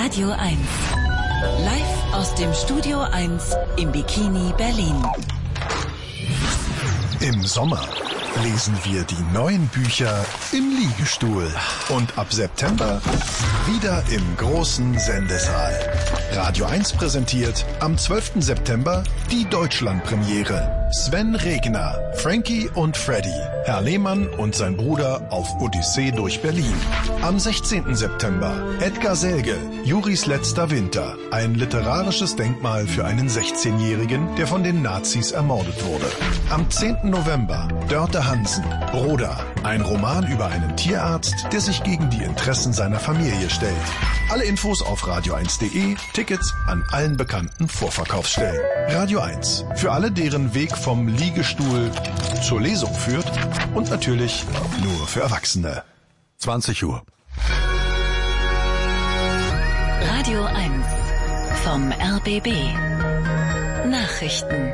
Radio 1. Live aus dem Studio 1 im Bikini Berlin. Im Sommer lesen wir die neuen Bücher im Liegestuhl. Und ab September wieder im großen Sendesaal. Radio 1 präsentiert am 12. September die Deutschlandpremiere. Sven Regner, Frankie und Freddy, Herr Lehmann und sein Bruder auf Odyssee durch Berlin. Am 16. September Edgar Selge, Juris letzter Winter. Ein literarisches Denkmal für einen 16-Jährigen, der von den Nazis ermordet wurde. Am 10. November Dörte Hansen, Broda. Ein Roman über einen Tierarzt, der sich gegen die Interessen seiner Familie stellt. Alle Infos auf radio1.de, Tickets an allen bekannten Vorverkaufsstellen. Radio 1, für alle, deren Weg vom Liegestuhl zur Lesung führt und natürlich nur für Erwachsene. 20 Uhr. Radio 1 vom RBB. Nachrichten.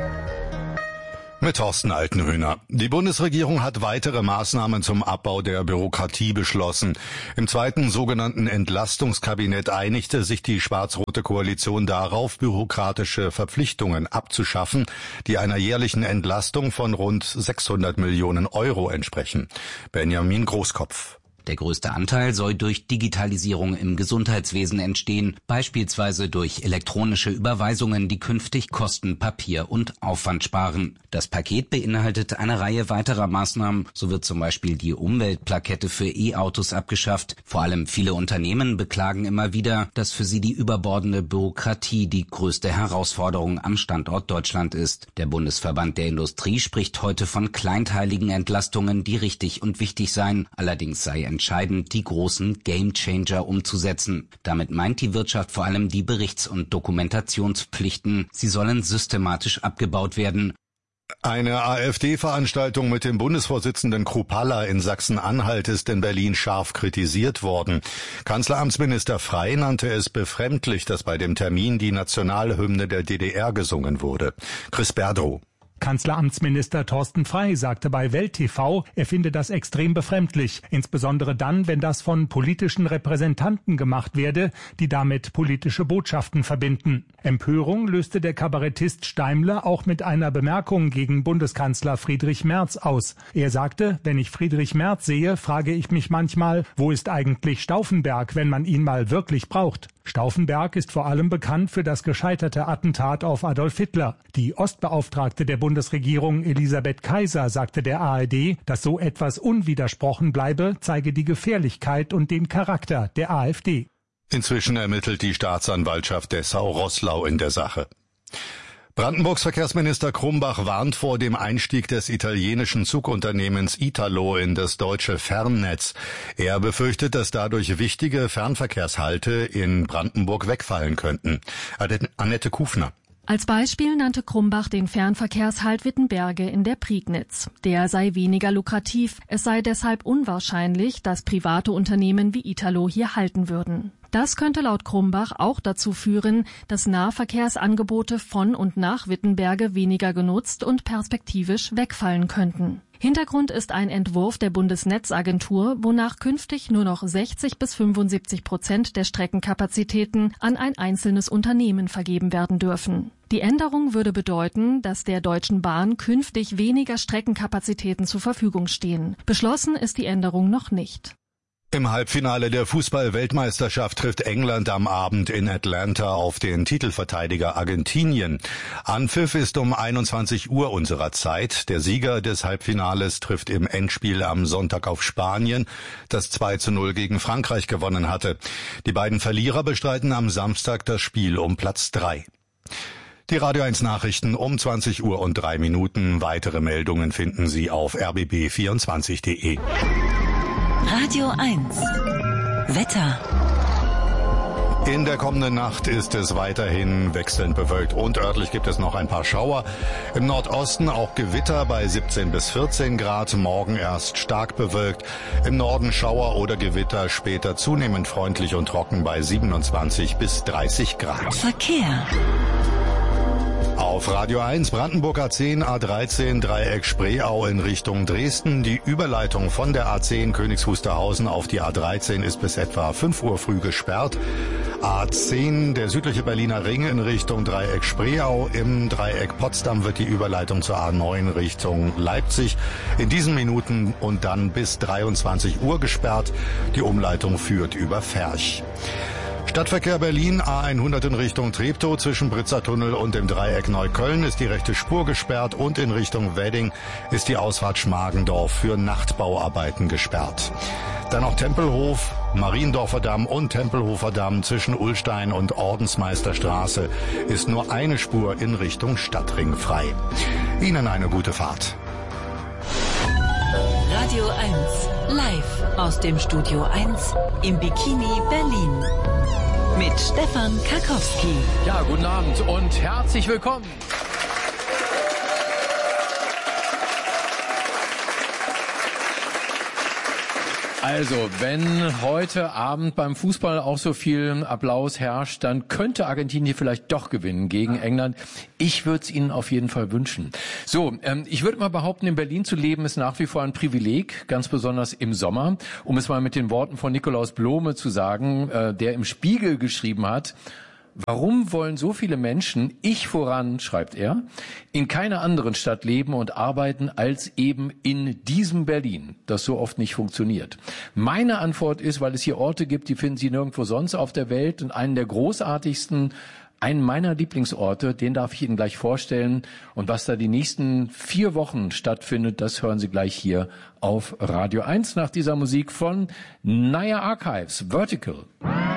Mit Thorsten Altenhöhner. Die Bundesregierung hat weitere Maßnahmen zum Abbau der Bürokratie beschlossen. Im zweiten sogenannten Entlastungskabinett einigte sich die schwarz-rote Koalition darauf, bürokratische Verpflichtungen abzuschaffen, die einer jährlichen Entlastung von rund 600 Millionen Euro entsprechen. Benjamin Großkopf. Der größte Anteil soll durch Digitalisierung im Gesundheitswesen entstehen, beispielsweise durch elektronische Überweisungen, die künftig Kosten, Papier und Aufwand sparen. Das Paket beinhaltet eine Reihe weiterer Maßnahmen. So wird zum Beispiel die Umweltplakette für E-Autos abgeschafft. Vor allem viele Unternehmen beklagen immer wieder, dass für sie die überbordende Bürokratie die größte Herausforderung am Standort Deutschland ist. Der Bundesverband der Industrie spricht heute von kleinteiligen Entlastungen, die richtig und wichtig seien. Allerdings sei entscheidend, die großen Gamechanger umzusetzen. Damit meint die Wirtschaft vor allem die Berichts- und Dokumentationspflichten. Sie sollen systematisch abgebaut werden. Eine AfD-Veranstaltung mit dem Bundesvorsitzenden Kruppalla in Sachsen-Anhalt ist in Berlin scharf kritisiert worden. Kanzleramtsminister Frey nannte es befremdlich, dass bei dem Termin die Nationalhymne der DDR gesungen wurde. Chris Berdow. Kanzleramtsminister Thorsten Frey sagte bei Welt TV, er finde das extrem befremdlich, insbesondere dann, wenn das von politischen Repräsentanten gemacht werde, die damit politische Botschaften verbinden. Empörung löste der Kabarettist Steimler auch mit einer Bemerkung gegen Bundeskanzler Friedrich Merz aus. Er sagte, wenn ich Friedrich Merz sehe, frage ich mich manchmal, wo ist eigentlich Stauffenberg, wenn man ihn mal wirklich braucht? Stauffenberg ist vor allem bekannt für das gescheiterte Attentat auf Adolf Hitler. Die Ostbeauftragte der Bundesregierung Elisabeth Kaiser sagte der ARD, dass so etwas unwidersprochen bleibe, zeige die Gefährlichkeit und den Charakter der AfD. Inzwischen ermittelt die Staatsanwaltschaft Dessau-Roßlau in der Sache. Brandenburgs Verkehrsminister Krumbach warnt vor dem Einstieg des italienischen Zugunternehmens Italo in das deutsche Fernnetz. Er befürchtet, dass dadurch wichtige Fernverkehrshalte in Brandenburg wegfallen könnten. Annette Kufner. Als Beispiel nannte Krumbach den Fernverkehrshalt Wittenberge in der Prignitz. Der sei weniger lukrativ. Es sei deshalb unwahrscheinlich, dass private Unternehmen wie Italo hier halten würden. Das könnte laut Krumbach auch dazu führen, dass Nahverkehrsangebote von und nach Wittenberge weniger genutzt und perspektivisch wegfallen könnten. Hintergrund ist ein Entwurf der Bundesnetzagentur, wonach künftig nur noch 60-75% der Streckenkapazitäten an ein einzelnes Unternehmen vergeben werden dürfen. Die Änderung würde bedeuten, dass der Deutschen Bahn künftig weniger Streckenkapazitäten zur Verfügung stehen. Beschlossen ist die Änderung noch nicht. Im Halbfinale der Fußball-Weltmeisterschaft trifft England am Abend in Atlanta auf den Titelverteidiger Argentinien. Anpfiff ist um 21 Uhr unserer Zeit. Der Sieger des Halbfinales trifft im Endspiel am Sonntag auf Spanien, das 2:0 gegen Frankreich gewonnen hatte. Die beiden Verlierer bestreiten am Samstag das Spiel um Platz 3. Die Radio 1 Nachrichten um 20 Uhr und 3 Minuten. Weitere Meldungen finden Sie auf rbb24.de. Radio 1 Wetter. In der kommenden Nacht ist es weiterhin wechselnd bewölkt und örtlich gibt es noch ein paar Schauer. Im Nordosten auch Gewitter bei 17 bis 14 Grad, morgen erst stark bewölkt. Im Norden Schauer oder Gewitter, später zunehmend freundlich und trocken bei 27 bis 30 Grad. Verkehr. Auf Radio 1 Brandenburg A10, A13, Dreieck Spreeau in Richtung Dresden. Die Überleitung von der A10 Königs Wusterhausen auf die A13 ist bis etwa 5 Uhr früh gesperrt. A10, der südliche Berliner Ring in Richtung Dreieck Spreeau. Im Dreieck Potsdam wird die Überleitung zur A9 Richtung Leipzig in diesen Minuten und dann bis 23 Uhr gesperrt. Die Umleitung führt über Ferch. Stadtverkehr Berlin, A100 in Richtung Treptow, zwischen Britzer Tunnel und dem Dreieck Neukölln ist die rechte Spur gesperrt und in Richtung Wedding ist die Ausfahrt Schmargendorf für Nachtbauarbeiten gesperrt. Dann noch Tempelhof, Mariendorfer Damm und Tempelhofer Damm zwischen Ullstein und Ordensmeisterstraße ist nur eine Spur in Richtung Stadtring frei. Ihnen eine gute Fahrt. Radio 1, live aus dem Studio 1 im Bikini Berlin. Mit Stefan Karkowski. Ja, guten Abend und herzlich willkommen. Also, wenn heute Abend beim Fußball auch so viel Applaus herrscht, dann könnte Argentinien vielleicht doch gewinnen gegen England. Ich würde es Ihnen auf jeden Fall wünschen. So, ich würde mal behaupten, in Berlin zu leben ist nach wie vor ein Privileg, ganz besonders im Sommer. Um es mal mit den Worten von Nikolaus Blome zu sagen, der im Spiegel geschrieben hat: Warum wollen so viele Menschen, ich voran, schreibt er, in keiner anderen Stadt leben und arbeiten als eben in diesem Berlin, das so oft nicht funktioniert? Meine Antwort ist, weil es hier Orte gibt, die finden Sie nirgendwo sonst auf der Welt, und einen der großartigsten, einen meiner Lieblingsorte, den darf ich Ihnen gleich vorstellen. Und was da die nächsten 4 Wochen stattfindet, das hören Sie gleich hier auf Radio 1 nach dieser Musik von Naya Archives, Vertical.